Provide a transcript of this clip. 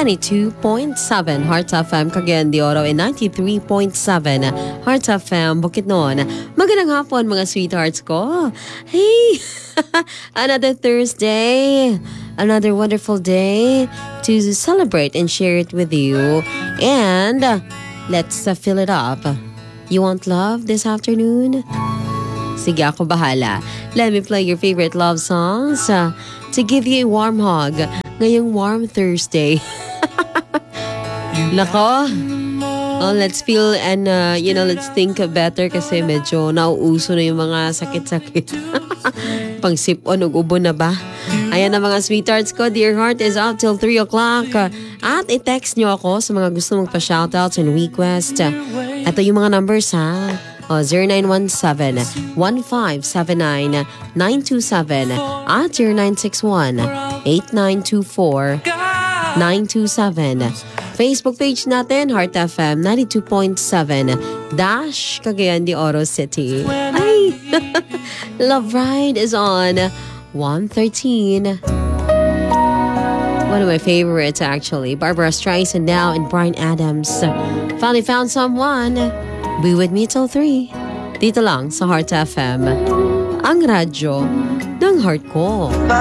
92.7 Hearts FM Cagayan de Oro and 93.7 Hearts FM Bukidnon. Magandang hapon mga sweethearts ko. Hey! Another Thursday. Another wonderful day to celebrate and share it with you. And let's fill it up. You want love this afternoon? Sige, ako bahala. Let me play your favorite love songs to give you a warm hug ngayong warm Thursday. Nako. Oh, let's feel and let's think better kasi medyo nauuso na yung mga sakit-sakit. Pang sip-on ug ubo na ba? Ayan na mga sweethearts ko. Dear Heart is out till 3 o'clock. At i-text nyo ako sa mga gusto mong pa-shoutouts and request. Ito yung mga numbers ha. 0917-1579-927 at 0961-8924-927. Facebook page natin, Heart FM 92.7 Dash Cagayan de Oro City. Ay! Love Ride is on 113. One of my favorites actually. Barbara Streisand now and Bryan Adams. Finally found someone. Be with me till 3. Dito lang sa Heart FM. Ang radyo ng heart ko.